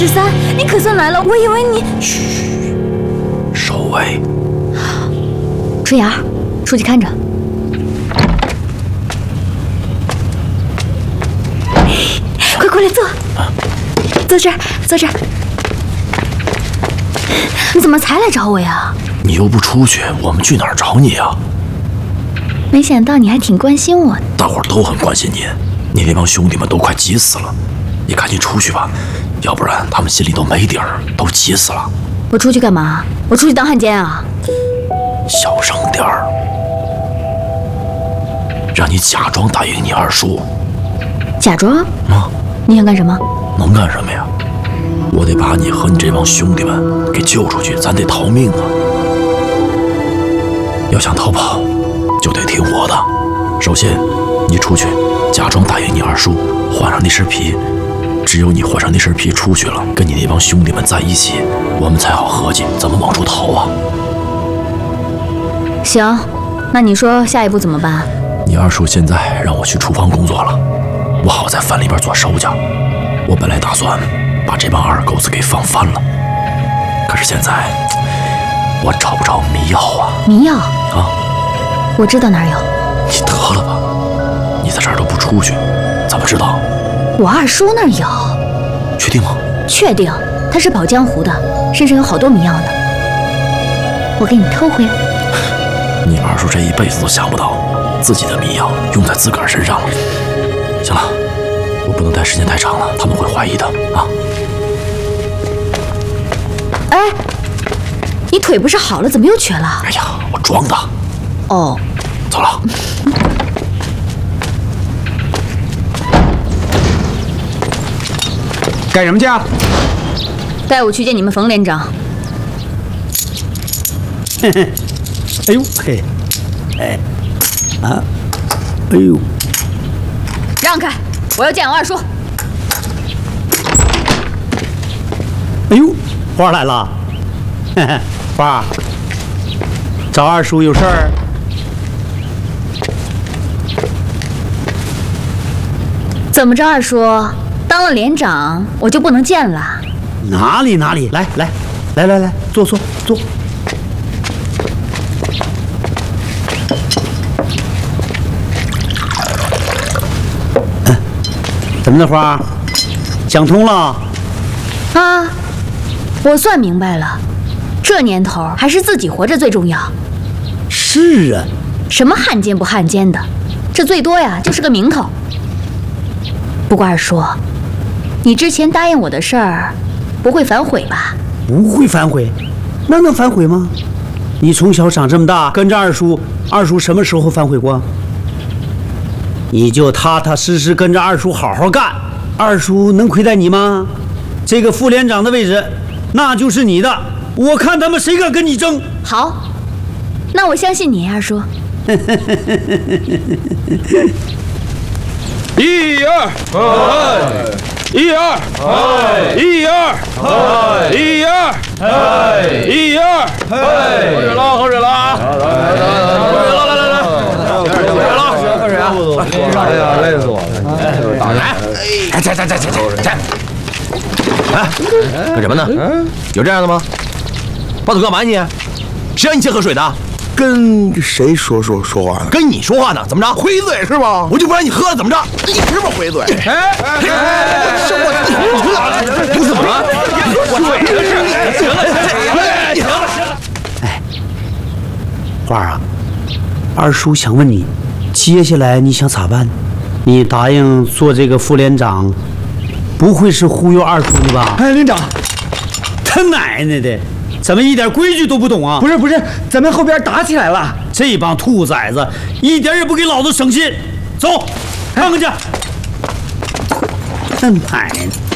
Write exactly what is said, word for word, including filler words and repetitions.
十三，你可算来了！我以为你…… 嘘，收尾。 春芽，出去看着。快过来坐，坐这儿，坐这儿。你怎么才来找我呀？ 你又不出去，我们去哪儿找你呀？ 没想到你还挺关心我的。 大伙儿都很关心你，你那帮兄弟们都快急死了。你赶紧出去吧，要不然他们心里都没底儿，都急死了。 我出去干嘛？我出去当汉奸啊？ 小声点儿，让你假装答应你二叔。 假装？ 啊？ 你想干什么？ 能干什么呀？我得把你和你这帮兄弟们给救出去，咱得逃命啊！要想逃跑，就得听我的。首先，你出去，假装答应你二叔，换上那身皮。只有你换上那身皮出去了，跟你那帮兄弟们在一起，我们才好合计怎么往出逃啊！ 行，那你说下一步怎么办？ 你二叔现在让我去厨房工作了，我好在饭里边做手脚。我本来打算把这帮二狗子给放翻了，可是现在我找不着迷药啊！ 迷药啊？ 我知道哪儿有。 你得了吧，你在这儿都不出去，怎么知道？ 我二叔那儿有。 确定吗？ 确定，他是跑江湖的，身上有好多迷药呢。我给你偷回来。 你二叔这一辈子都想不到，自己的迷药用在自个儿身上了。行了，我不能待时间太长了，他们会怀疑的啊。 哎，你腿不是好了，怎么又瘸了？ 哎呀，我装的。 哦， 走了。 干什么去啊？ 带我去见你们冯连长。 嘿嘿，哎呦嘿，哎，啊，哎呦， 让开，我要见我二叔。 哎呦，花儿来了，嘿嘿，花儿，找二叔有事儿？ 怎么着，二叔？当了连长，我就不能见了？ 哪里哪里，来来来来来，坐坐坐。嗯，怎么的，花儿？想通了？ 啊，我算明白了，这年头还是自己活着最重要。 是啊， 什么汉奸不汉奸的，这最多呀就是个名头。不过二叔，你之前答应我的事儿，不会反悔吧？ 不会反悔，那能反悔吗？你从小长这么大，跟着二叔，二叔什么时候反悔过？你就踏踏实实跟着二叔好好干，二叔能亏待你吗？这个副连长的位置，那就是你的，我看他们谁敢跟你争。 好，那我相信你，二叔。 一二，哎，一二，哎，一二，哎，一二，哎，一二，哎，喝水了，喝水了啊！来来来，喝水了，来来来，喝水了，喝水啊！哎呀，累死我了！打来，哎，这这这这这这，哎，干什么呢？有这样的吗？把嘴干嘛你？谁让你先喝水的？ 跟谁说说说话呢？ 跟你说话呢？怎么着？ 回嘴是吧？ 我就不让你喝了，怎么着？ 你是不是回嘴？ 哎哎，是我，你怎么了？我嘴的事，行了行了行了行了。 哎，花儿啊，二叔想问你，接下来你想咋办？你答应做这个副连长，不会是忽悠二叔的吧？ 哎，连长， 他奶奶的！怎么一点规矩都不懂啊？ 不是不是，咱们后边打起来了。 这帮兔崽子一点也不给老子省心。走，看看去。他奶奶！